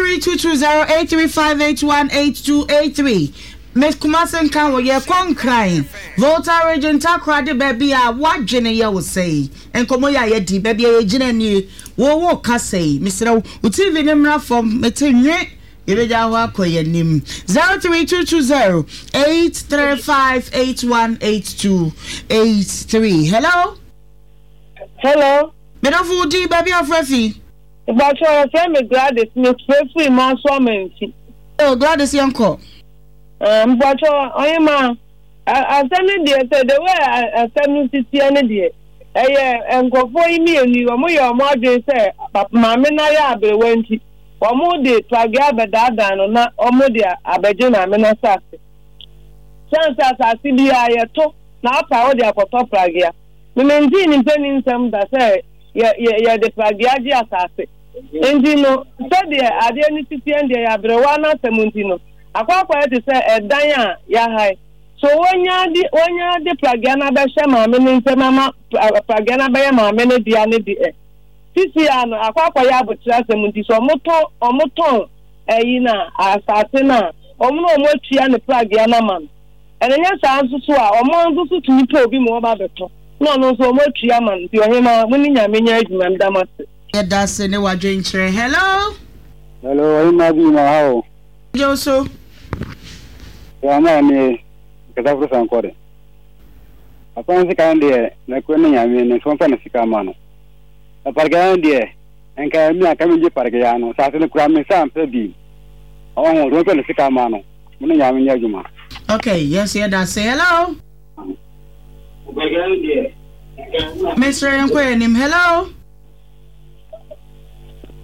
03220835818283 Miss Kumasen kan wo ye konkran Volta region takrade baby a wadwene ye wo sei enkomo ya ye di baby ye gina ni wo ka sei misra wo TV ne mra from metenwe Ibeja wa koye nim 03220835818283 hello me don't food di baby of Refi but your friend me Gladys me free man so many oh Gladys yanko but oyema I send the way I send you any day enkofo imi eni omo ye omo adwe say mama na ya abewenti omo de plagia bedada no na omo de abeje na me na sase chance asase bi ayeto na apa o de akoto plagia me menzi ni peni nsem da say ye de plagia ji asase endi no so de ade ni titi ende ya abrewa na semunti no akwa te say edan a ya hai so wonya di plagia na be hye ma me nsem mama plagia na be ma me ne dia ne di sisi ano akwa ya butira semunti so omoton eyi na asase na omo no mo tua ne plagia na man enenya sanso so a omo nso tumi pe obi mo ba beto no so mo tua man ti ohema muni nyame nya adwuma ndamase ya dase ne wadwe nkyere hello ohema bi ma hawo joso ya ma me kada furu san kore apan se kan de na ko ne nyame ne so fa na sika ma no parga ndie enka mi aka mi je parga ya no sa se ne kura me sa ampe bi o ro pe ne sika ma no mun nya mi nya juma okay yes yeah that say hello parga ndie Mr. Yankwenim hello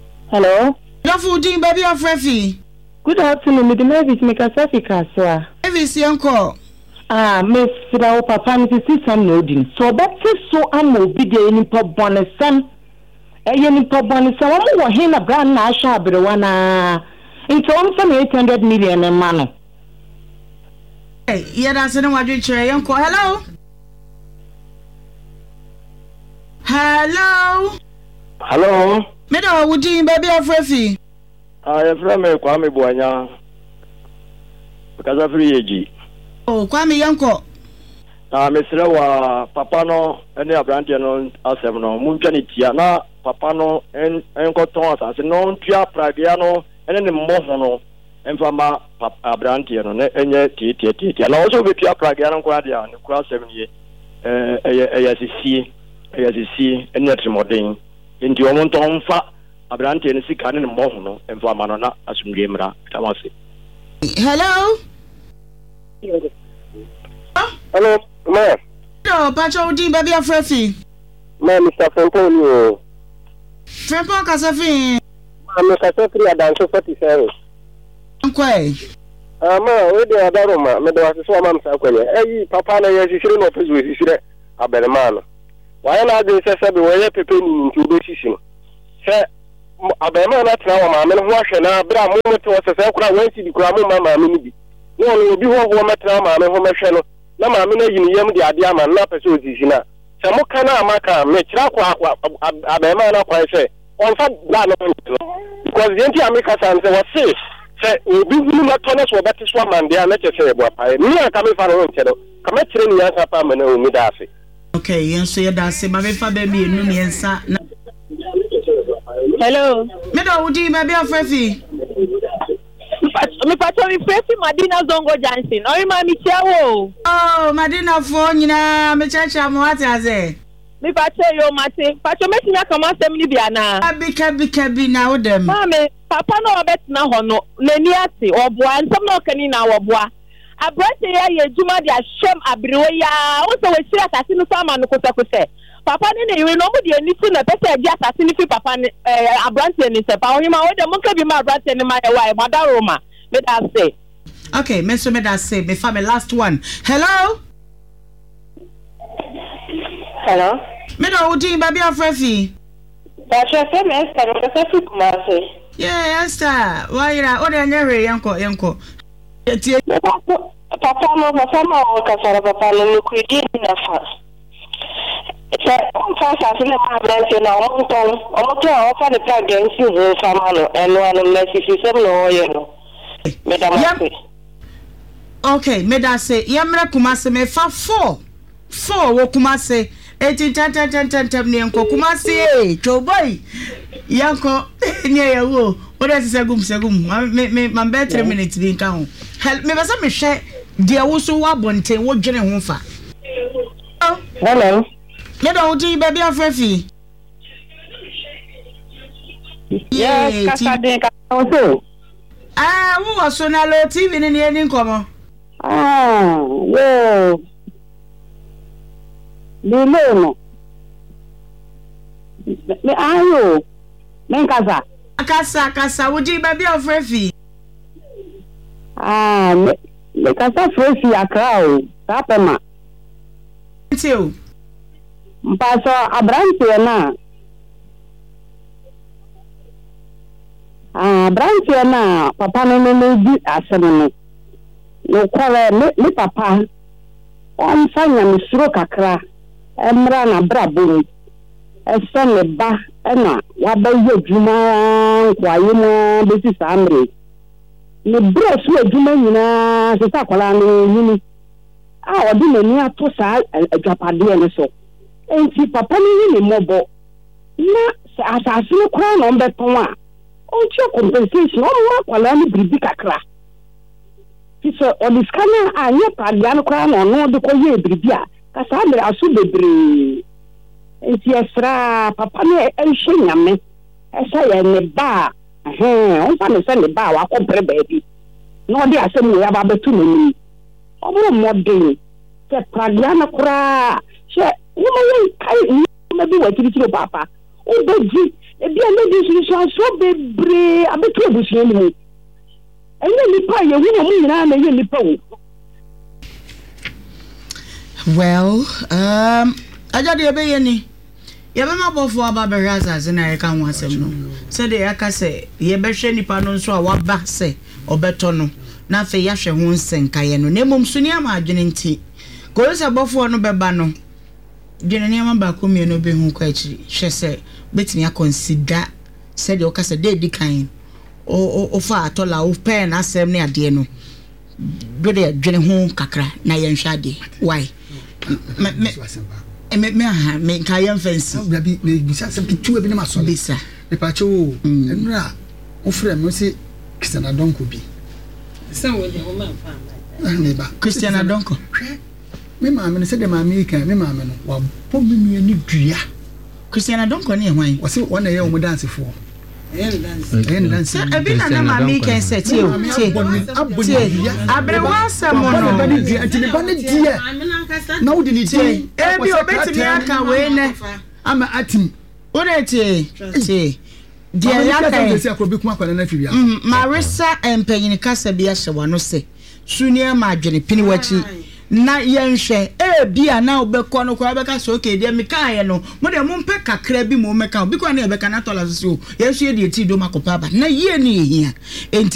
hello your food baby of Refi good afternoon me the Mavis make a Safi Kaswa Travis yanko. Miss Rao Papa Mrs. Sam Nodin. So that's so I'm obedient in top bonus son. In top bonus, so I'm going to brand national Brewana into 800 million in money. Hey, yeah, that's what you try. Yanko, hello. Hello. Medo, would you baby of Refi? I am from Kwame Buanya because of free. Oh, Kwame Yanko. Mr. Wa Papano, and the Abrantian Asemno, Munjanitia, Papano, and Coton, as no Tia Pragiano, and then the Mohono, and from Abrantian, and yet Tia, and also with Tia Pragiano Guardian, across 7 years, ASC, and yet modern. Into your own tongue, Abranti and Sikan and Mohono, and for Manana, as from Gamera, Tamasi. Hello? Hello, ma'am. No, Pacho Di Baby of Refi. Ma'am, Mr. Fontonio. Frempo Casafi. Mr. Secretary, I dance 47. Okay. Ma, where the other room, Madame Swamam Sakwe. Hey, Papa, I see no place with you, a better man. Why not they say where people into decision? Say, a better man at now, I'm in Russia now, but I'm moving to a second way to the Gramu Mamma Mini. No one will be one at now, I'm a home channel. No, I'm in the idea, man, not a Suzina. Some kind of Maka, Metraqua, a better man up, I say, on some blood. Because the anti-America was safe. Say, we not honest with that woman, they are not a say about I. Me, I'm coming for a room, come at training as a permanent with Daffy. Okay, yes, so that's it. My baby, Hello. Medo, would you maybe a Frefi? Me patrol Frefi Madina Zongo Johnson. Oh, my Michelle. Oh, Madina phone, you know, me chacha muataze. Me patrol yo mate. Patrol me tina kama semni biana. Kabi now them. Mame, papa no bet na hono. Neniati obwa. Some no kanina obwa. Abrante ya ye juma dia shem abriweya also we share asinu sama no kose papa ne we no mu de nifu na pese dia asinu fi papa ne abrante ni se pa onima we de mo ka bi ma abrante ni ma e madaroma me da say okay me da say me fa me last one hello me do udi baby afrefi ba che me Esther no ka fi kuma say yeah Esther why ra o de nyere yanko Papa no kasara papa no kudi na fast. Fast as na ma branch na omoto ofa de plan against you famalo eno anu message system no ye no. Madam. Okay, me da say yamra Kumase me fa 4 wo Kumase 10 ne enko Kumase to boy yanko nye yawo o da segum me be 3 minutes bi nka ho me ba say me hwe de wo so wa bonten wo dwene ho fa hello me do udi baby afrefi yes kasade ka so wo was so na lo TV ni eni nkomo yo Lilo me ayo men kasa udi baby afrefi me kasa freshi akra o tapema tio mpaso abrante na papa no di asem no kwara me papa on fanya misro kakra emra na brabo esene ba na waba yedwuma kwaye no besi samre ne bros we dwuma nyina se sakwala no yini odi mani ato sa adwapade ne so enti papa ni mobo na asase no kwa no beton a onchi compensation o wa kwala ni bribi kakra so odiskana anye pradia no kwa no de ko ye bribi a kasa mere aso bebre enti esra papa ne enhye nyame esa ye ne ba on fa ne se ne ba wa kompre baabi no de asem ya ba betu ni omo modern se pradia na kura she wo ma kai ma bi wa tiri papa o beji e bi ane di so bebre abetu ebusu ni enye nipa ye hu mo nyina na ye nipa wo Well, ajade ebeye ni. Yebema bofo aba beraza ze na yeka ho asem no. Se de yaka se yebehwe nipa no nso a waba se obeto no. Na fe yahwe ho nsenka ye no. Nemom suni ama adwene nti. Ko se bofo no beba no. Dwene ne ama ba ko mie no be hu kwa akiri. Hwe se betimi akonsida se de oka se de di kan. O fa atola o pen asem ne ade no. Dwede dwene ho kakra na ye nhwa ade. Why? Me kayan fancy bi bisa se kitu bi na maso bisa e pa cho enra o frɛ me se Christiana Donko bi se wo de o ma fa ne ba Christiana Donko me ma me se de ma me kan me ma me no wa po me ni dua Christiana Donko ne hwan o se wona ye o mo dance fo dance abi na ma me kan se tie abrewa samono ba ni dua ntini ba ni dia na wo de ni dia ebi obetimi aka we ne ama atim o de tie dia yaka se akrobi kuma kwa na fibia marisa empanyin kasa bia hye wano se sunia ma adwene pini wachi na yenhwe bia na obekọ no kwa beka so okay dia meka ye no mo de mo mpe kakra bi mo meka obi kwa na ebeka na tola so yenhwe de ti do makopa ba na ye ni ehia enti